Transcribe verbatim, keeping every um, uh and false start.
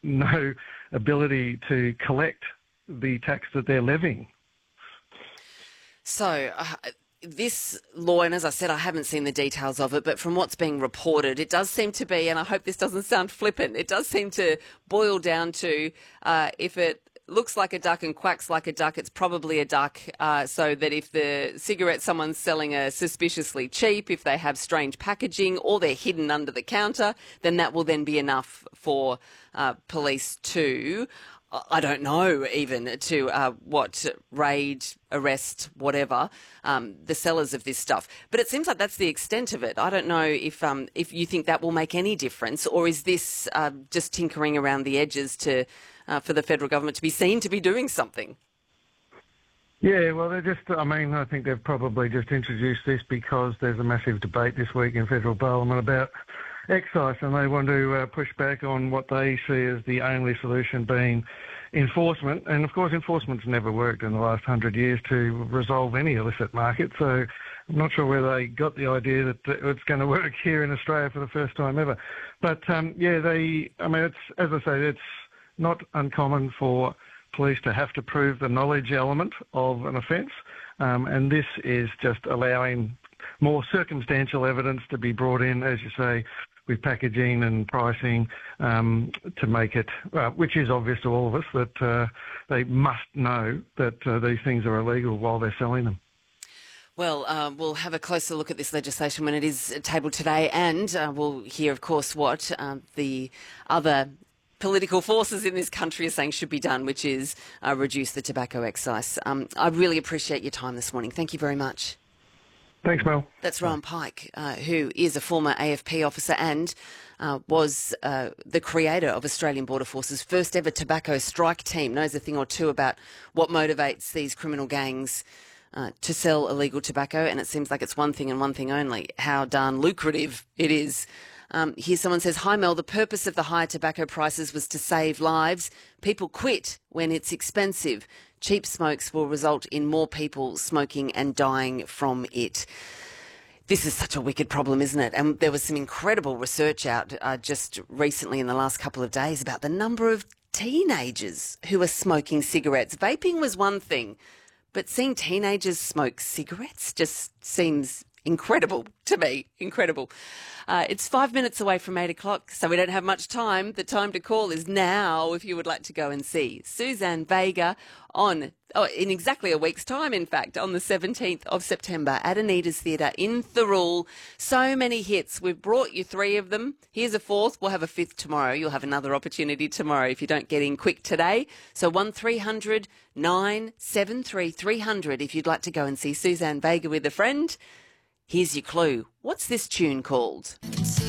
no ability to collect the tax that they're levying. So uh, this law, and as I said, I haven't seen the details of it, but from what's being reported, it does seem to be, and I hope this doesn't sound flippant, it does seem to boil down to uh, if it looks like a duck and quacks like a duck, it's probably a duck, uh, so that if the cigarette someone's selling are suspiciously cheap, if they have strange packaging or they're hidden under the counter, then that will then be enough for uh, police to, I don't know even, to uh, what, raid, arrest, whatever, um, the sellers of this stuff. But it seems like that's the extent of it. I don't know if um, if you think that will make any difference, or is this uh, just tinkering around the edges to uh, for the federal government to be seen to be doing something? Yeah, well, they're just, I mean, I think they've probably just introduced this because there's a massive debate this week in federal parliament about excise, and they want to uh, push back on what they see as the only solution being enforcement. And of course, enforcement's never worked in the last hundred years to resolve any illicit market. So I'm not sure where they got the idea that it's going to work here in Australia for the first time ever. But um, yeah, they, I mean, it's, as I say, it's not uncommon for police to have to prove the knowledge element of an offence. Um, and this is just allowing more circumstantial evidence to be brought in, as you say, with packaging and pricing, um, to make it, uh, which is obvious to all of us, that uh, they must know that uh, these things are illegal while they're selling them. Well, uh, we'll have a closer look at this legislation when it is tabled today, and uh, we'll hear, of course, what uh, the other political forces in this country are saying should be done, which is uh, reduce the tobacco excise. Um, I really appreciate your time this morning. Thank you very much. Thanks, Mel. That's Rowan Pike, uh, who is a former A F P officer and uh, was uh, the creator of Australian Border Force's first ever tobacco strike team, knows a thing or two about what motivates these criminal gangs uh, to sell illegal tobacco, and it seems like it's one thing and one thing only, how darn lucrative it is. Um, here someone says, "Hi Mel, the purpose of the higher tobacco prices was to save lives. People quit when it's expensive. Cheap smokes will result in more people smoking and dying from it." This is such a wicked problem, isn't it? And there was some incredible research out uh, just recently in the last couple of days about the number of teenagers who are smoking cigarettes. Vaping was one thing, but seeing teenagers smoke cigarettes just seems incredible to me, incredible. Uh, it's five minutes away from eight o'clock, so we don't have much time. The time to call is now if you would like to go and see Suzanne Vega on, oh, in exactly a week's time, in fact, on the seventeenth of September at Anita's Theatre in Thirroul. So many hits. We've brought you three of them. Here's a fourth. We'll have a fifth tomorrow. You'll have another opportunity tomorrow if you don't get in quick today. So one three hundred nine seven three three hundred if you'd like to go and see Suzanne Vega with a friend. Here's your clue. What's this tune called?